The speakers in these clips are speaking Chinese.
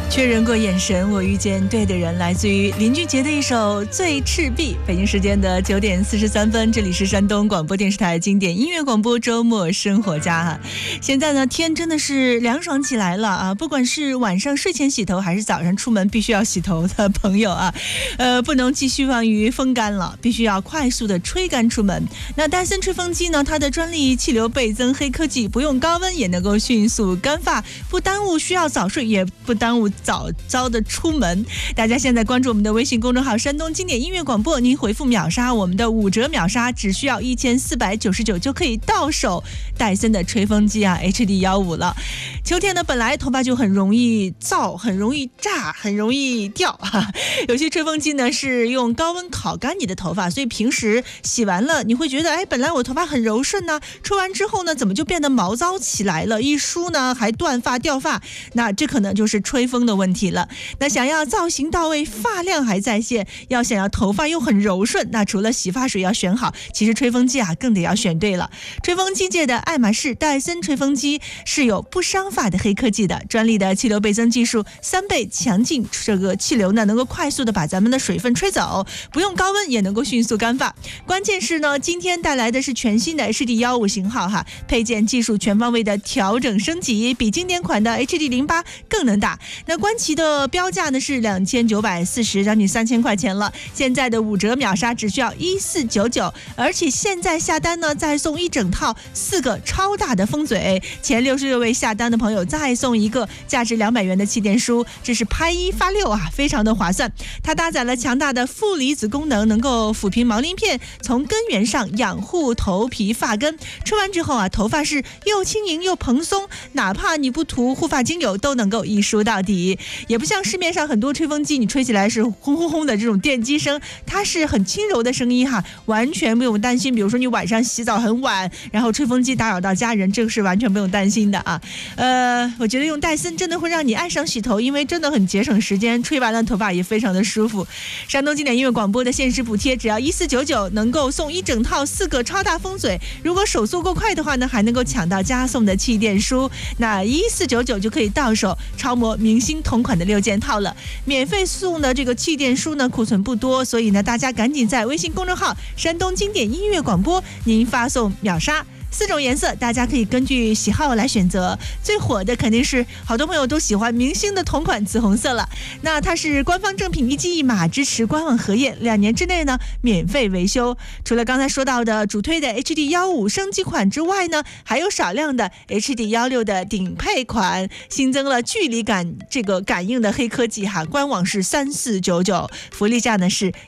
确认过眼神，我遇见对的人，来自于林俊杰的一首《醉赤壁》。北京时间的9点43分，这里是山东广播电视台经典音乐广播周末生活家哈。现在呢，天真的是凉爽起来了啊！不管是晚上睡前洗头，还是早上出门必须要洗头的朋友啊，不能继续望于风干了，必须要快速的吹干出门。那戴森吹风机呢，它的专利气流倍增黑科技，不用高温也能够迅速干发，不耽误需要早睡，也不耽误早早的出门。大家现在关注我们的微信公众号山东经典音乐广播，您回复秒杀，我们的5折秒杀只需要1499就可以到手戴森的吹风机啊 HD15 了。秋天呢，本来头发就很容易燥，很容易炸，很容易掉啊。有些吹风机呢是用高温烤干你的头发，所以平时洗完了你会觉得，本来我头发很柔顺呢，吹完之后呢怎么就变得毛躁起来了，一梳呢还断发掉发，那这可能就是吹风的问题了。那想要造型到位，发量还在线，要想要头发又很柔顺，那除了洗发水要选好，其实吹风机啊更得要选对了。吹风机界的爱马仕戴森吹风机是有不伤发的黑科技的，专利的气流倍增技术，3倍强劲，这个气流呢能够快速的把咱们的水分吹走，不用高温也能够迅速干发。关键是呢，今天带来的是全新的 HD15 型号哈，配件技术全方位的调整升级，比经典款的 HD08 更能打。那官旗的标价呢是2940，将近3000块钱了。现在的5折秒杀只需要1499，而且现在下单呢再送一整套4个超大的风嘴，前66位下单的朋友再送一个价值200元的气垫梳，这是拍1发6啊，非常的划算。它搭载了强大的负离子功能，能够抚平毛鳞片，从根源上养护头皮发根。吹完之后啊，头发是又轻盈又蓬松，哪怕你不涂护发精油都能够一梳到底。也不像市面上很多吹风机，你吹起来是轰轰轰的这种电机声，它是很轻柔的声音哈，完全不用担心。比如说你晚上洗澡很晚，然后吹风机打扰到家人，这个是完全不用担心的啊。我觉得用戴森真的会让你爱上洗头，因为真的很节省时间，吹完了头发也非常的舒服。山东经典音乐广播的限时补贴只要1499，能够送一整套4个超大风嘴，如果手速够快的话呢，还能够抢到加送的气垫梳。那1499就可以到手超模明星同款的6件套了。免费送的这个气垫梳呢库存不多，所以呢大家赶紧在微信公众号山东经典音乐广播您发送秒杀，4种颜色，大家可以根据喜好来选择。最火的肯定是好多朋友都喜欢明星的同款紫红色了。那它是官方正品，1机1码，支持官网核验，2年之内呢免费维修。除了刚才说到的主推的 HD15 升级款之外呢，还有少量的 HD16 的顶配款，新增了距离感这个感应的黑科技哈。官网是3499，福利价呢是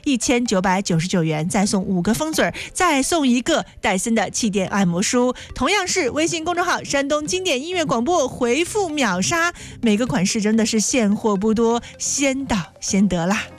1999元，再送5个风嘴，再送一个戴森的气垫按摩梳。同样是微信公众号山东经典音乐广播，回复秒杀，每个款式真的是现货不多，先到先得啦。